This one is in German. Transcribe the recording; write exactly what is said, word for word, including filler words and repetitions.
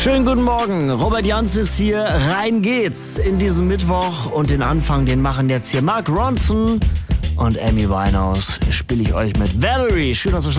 Schönen guten Morgen, Robert Jans ist hier, rein geht's in diesen Mittwoch und den Anfang, den machen jetzt hier Mark Ronson und Amy Winehouse, spiele ich euch mit Valerie. Schön, dass ihr